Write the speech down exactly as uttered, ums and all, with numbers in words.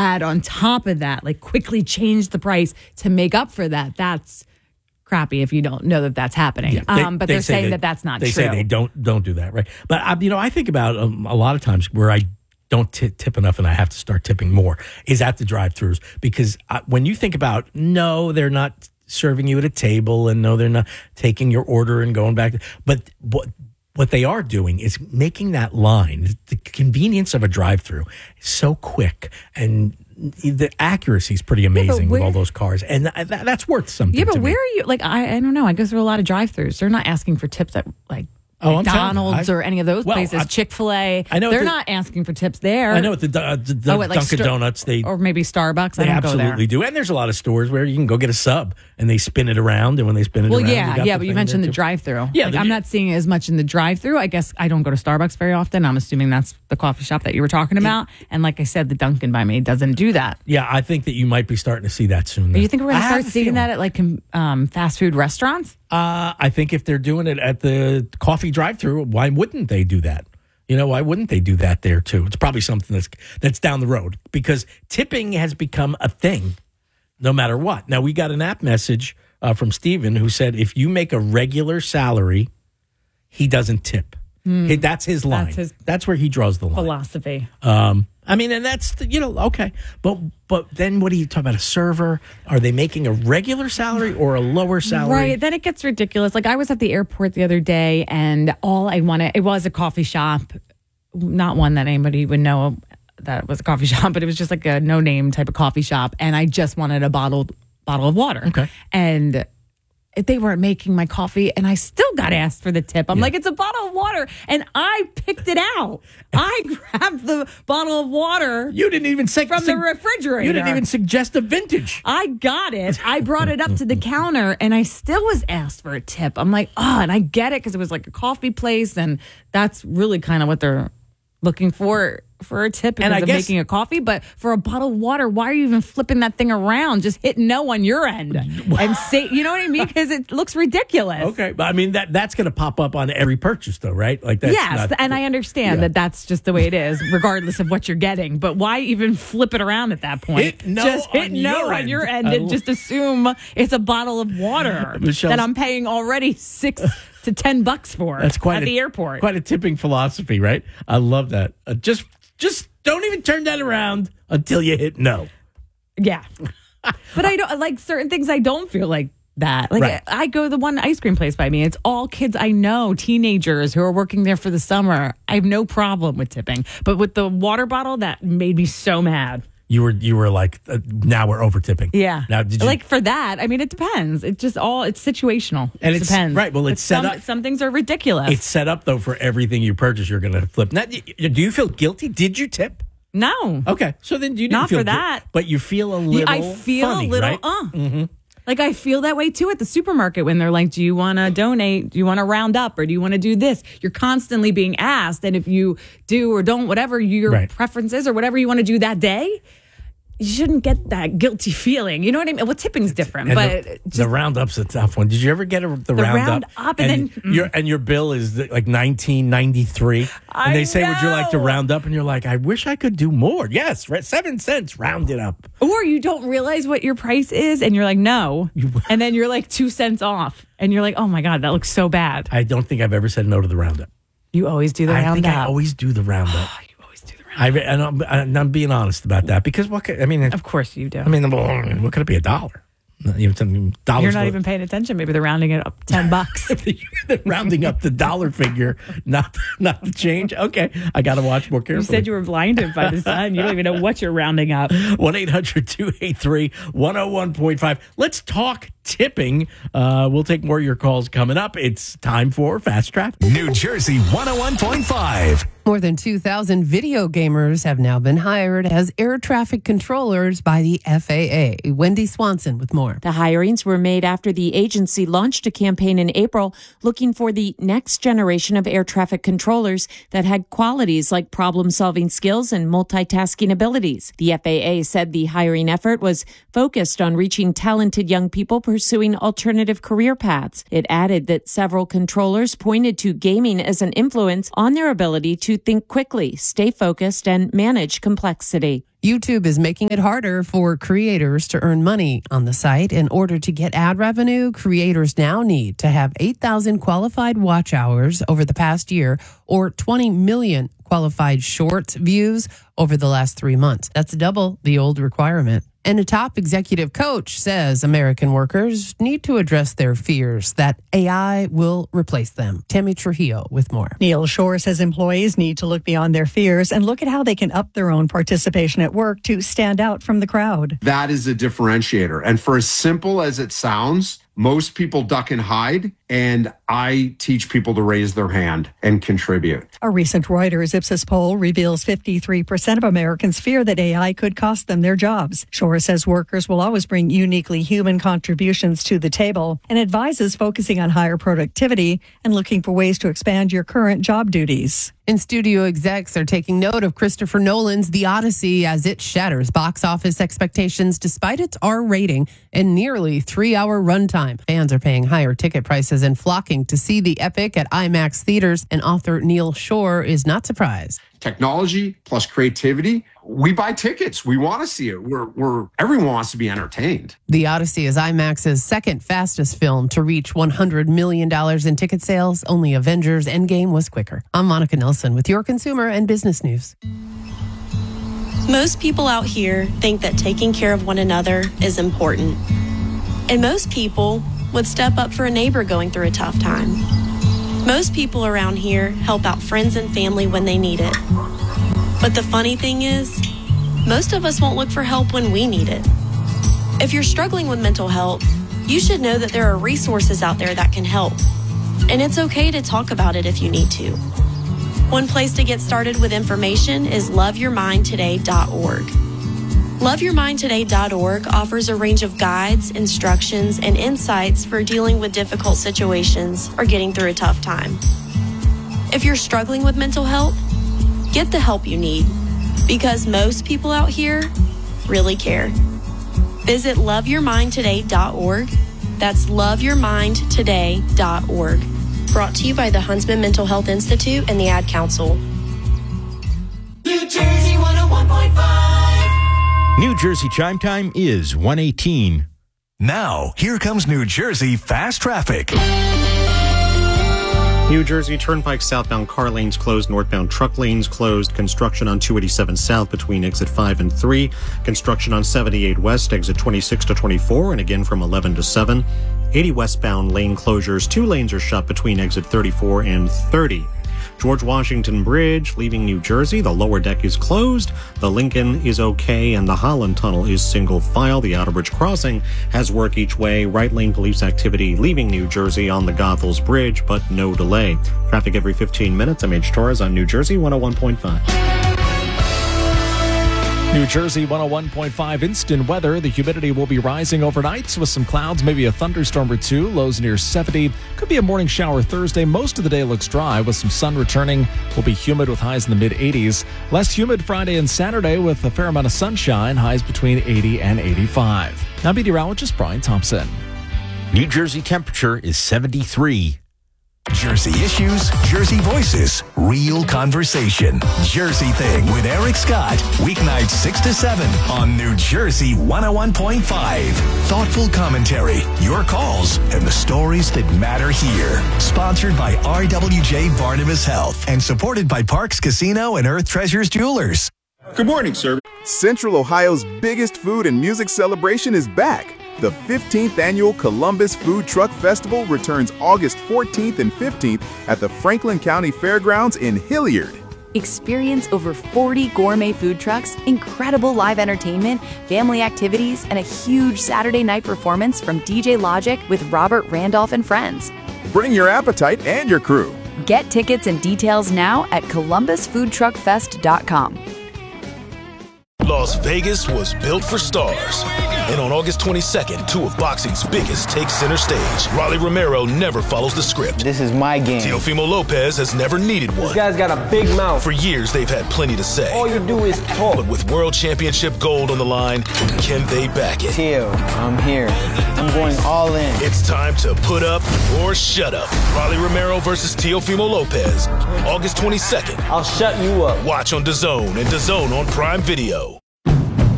add on top of that, like quickly change the price to make up for that, that's crappy if you don't know that that's happening. Yeah, they, um, but they they're saying they, that that's not they true. They say they don't don't do that, right? But, I, you know, I think about um, a lot of times where I don't t- tip enough and I have to start tipping more is at the drive-thrus. Because I, when you think about, no, they're not serving you at a table and no, they're not taking your order and going back. But what what they are doing is making that line, the convenience of a drive-thru is so quick, and the accuracy is pretty amazing yeah, with all those cars, and th- th- that's worth something. Yeah, but to where me. are you? Like, I, I don't know. I go through a lot of drive-thrus. They're not asking for tips at like oh, McDonald's I, or any of those well, places. I, Chick-fil-A. I know they're the, not asking for tips there. I know at the, uh, the, the oh, at, like, Dunkin' Star- Donuts, they or maybe Starbucks. They I don't absolutely go there. do, and there's a lot of stores where you can go get a sub and they spin it around, and when they spin it well, around, yeah, you got yeah. the But you thing mentioned the there, drive-thru. Yeah, like, the, I'm not seeing it as much in the drive-thru. I guess I don't go to Starbucks very often. I'm assuming that's the coffee shop that you were talking about. It, and like I said, the Dunkin' by me doesn't do that. Yeah, I think that you might be starting to see that soon. Do you think we're going to start seeing feeling. that at like um, fast food restaurants? Uh, I think if they're doing it at the coffee drive-thru, why wouldn't they do that? You know, why wouldn't they do that there too? It's probably something that's that's down the road, because tipping has become a thing no matter what. Now, we got an app message uh, from Steven who said if you make a regular salary, he doesn't tip. Mm, hey, that's his line. That's, his that's where he draws the line. Philosophy. Um, I mean, and that's, you know, okay. But but then what do you talk about? A server? Are they making a regular salary or a lower salary? Right. Then it gets ridiculous. Like, I was at the airport the other day, and all I wanted, it was a coffee shop, not one that anybody would know that was a coffee shop, but it was just like a no-name type of coffee shop. And I just wanted a bottled bottle of water. Okay. And they weren't making my coffee, and I still got asked for the tip. I'm yeah. like, it's a bottle of water, and I picked it out. I grabbed the bottle of water. You didn't even say from su- the refrigerator. You didn't even suggest a vintage. I got it. I brought it up to the counter, and I still was asked for a tip. I'm like, oh, and I get it because it was like a coffee place, and that's really kind of what they're looking for. For a tip because and I of guess, making a coffee, but for a bottle of water, why are you even flipping that thing around? Just hit no on your end and say, you know what I mean? Because it looks ridiculous. Okay, but I mean that that's going to pop up on every purchase, though, right? Like that's yes, not, and I understand yeah. that that's just the way it is, regardless of what you're getting. But why even flip it around at that point? Hit no just hit on no your on end. your end and just assume it's a bottle of water Michelle's, that I'm paying already six to ten bucks for. That's quite at a, the airport. Quite a tipping philosophy, right? I love that. Uh, just just. Don't even turn that around until you hit no. Yeah. But I don't like certain things. I don't feel like that. Like right. I, I go to the one ice cream place by me. It's all kids I know, teenagers who are working there for the summer. I have no problem with tipping. But with the water bottle, that made me so mad. You were you were like, uh, now we're over tipping. Yeah. Now, did you, like for that, I mean, it depends. It just all, it's situational. And it it's, depends. Right. Well, it's but set some, up. Some things are ridiculous. It's set up, though, for everything you purchase, you're going to flip. Now, do you feel guilty? Did you tip? No. Okay. So then you didn't Not feel for that. Gu- but you feel a little yeah, I feel funny, a little, right? uh. Mm-hmm. Like, I feel that way, too, at the supermarket when they're like, do you want to donate? Do you want to round up? Or do you want to do this? You're constantly being asked. And if you do or don't, whatever your right. preference is or whatever you want to do that day, you shouldn't get that guilty feeling. You know what I mean? Well, tipping's different, and but the, just, the roundup's a tough one. Did you ever get a, the, the roundup? round up and, and then your and your bill is like nineteen ninety-three, and they say, know. "Would you like to round up?" And you're like, "I wish I could do more." Yes, right, seven cents, round it up. Or you don't realize what your price is, and you're like, "No," and then you're like two cents off, and you're like, "Oh my god, that looks so bad." I don't think I've ever said no to the roundup. You always do the I roundup. think I always do the roundup. I, and I'm, and I'm being honest about that because what could, I mean, of course you do. I mean, what could it be? A dollar? You're not even paying attention. Maybe they're rounding it up ten bucks. They're rounding up the dollar figure, not not the change. Okay, I got to watch more carefully. You said you were blinded by the sun. You don't even know what you're rounding up. one eight hundred two eight three one oh one point five. Let's talk tipping. Uh, we'll take more of your calls coming up. It's time for Fast Traffic. New Jersey one oh one point five. More than two thousand video gamers have now been hired as air traffic controllers by the F A A. Wendy Swanson with more. The hirings were made after the agency launched a campaign in April looking for the next generation of air traffic controllers that had qualities like problem-solving skills and multitasking abilities. The F A A said the hiring effort was focused on reaching talented young people pursuing alternative career paths. It added that several controllers pointed to gaming as an influence on their ability to think quickly, stay focused, and manage complexity. YouTube is making it harder for creators to earn money on the site. In order to get ad revenue, creators now need to have eight thousand qualified watch hours over the past year or twenty million qualified shorts views over the last three months. That's double the old requirement. And a top executive coach says American workers need to address their fears that A I will replace them. Tammy Trujillo with more. Neil Shore says employees need to look beyond their fears and look at how they can up their own participation at work to stand out from the crowd. That is a differentiator. And for as simple as it sounds, most people duck and hide, and I teach people to raise their hand and contribute. A recent Reuters Ipsos poll reveals fifty-three percent of Americans fear that A I could cost them their jobs. Shore says workers will always bring uniquely human contributions to the table and advises focusing on higher productivity and looking for ways to expand your current job duties. And studio execs are taking note of Christopher Nolan's The Odyssey as it shatters box office expectations despite its R rating and nearly three-hour runtime. Fans are paying higher ticket prices and flocking to see the epic at IMAX theaters, and author Neil Shore is not surprised. Technology plus creativity, we buy tickets. We want to see it. We're, we're, everyone wants to be entertained. The Odyssey is IMAX's second fastest film to reach one hundred million dollars in ticket sales. Only Avengers Endgame was quicker. I'm Monica Nelson with your consumer and business news. Most people out here think that taking care of one another is important. And most people would step up for a neighbor going through a tough time. Most people around here help out friends and family when they need it. But the funny thing is, most of us won't look for help when we need it. If you're struggling with mental health, you should know that there are resources out there that can help. And it's okay to talk about it if you need to. One place to get started with information is love your mind today dot org. love your mind today dot org offers a range of guides, instructions, and insights for dealing with difficult situations or getting through a tough time. If you're struggling with mental health, get the help you need, because most people out here really care. Visit love your mind today dot org. That's love your mind today dot org. Brought to you by the Huntsman Mental Health Institute and the Ad Council. New Jersey one oh one point five. New Jersey chime time is one eighteen. Now, here comes New Jersey fast traffic. New Jersey Turnpike southbound car lanes closed, northbound truck lanes closed. Construction on two eighty-seven south between exit five and three. Construction on seventy-eight west, exit twenty-six to twenty-four, and again from eleven to seven. eighty westbound lane closures. Two lanes are shut between exit thirty-four and thirty. George Washington Bridge leaving New Jersey. The lower deck is closed. The Lincoln is okay, and the Holland Tunnel is single file. The Outer Bridge crossing has work each way. Right lane police activity leaving New Jersey on the Goethals Bridge, but no delay. Traffic every fifteen minutes. I'm H. Torres on New Jersey one oh one point five. New Jersey one oh one point five instant weather. The humidity will be rising overnight with some clouds, maybe a thunderstorm or two. Lows near seventy. Could be a morning shower Thursday. Most of the day looks dry with some sun returning. Will be humid with highs in the mid eighties. Less humid Friday and Saturday with a fair amount of sunshine. Highs between eighty and eighty-five. Now meteorologist Brian Thompson. New Jersey temperature is seventy-three. Jersey issues, Jersey voices, real conversation. Jersey Thing with Eric Scott. Weeknights six to seven on New Jersey one oh one point five. Thoughtful commentary, your calls, and the stories that matter here. Sponsored by R W J Barnabas Health and supported by Parks Casino and Earth Treasures Jewelers. Good morning, sir. Central Ohio's biggest food and music celebration is back. The fifteenth Annual Columbus Food Truck Festival returns August fourteenth and fifteenth at the Franklin County Fairgrounds in Hilliard. Experience over forty gourmet food trucks, incredible live entertainment, family activities, and a huge Saturday night performance from D J Logic with Robert Randolph and friends. Bring your appetite and your crew. Get tickets and details now at columbus food truck fest dot com. Las Vegas was built for stars. And on August twenty-second, two of boxing's biggest take center stage. Rolly Romero never follows the script. This is my game. Teofimo Lopez has never needed one. This guy's got a big mouth. For years, they've had plenty to say. All you do is talk. But with World Championship gold on the line, can they back it? Teo, I'm here. I'm going all in. It's time to put up or shut up. Rolly Romero versus Teofimo Lopez. August twenty-second. I'll shut you up. Watch on DAZN and DAZN on Prime Video.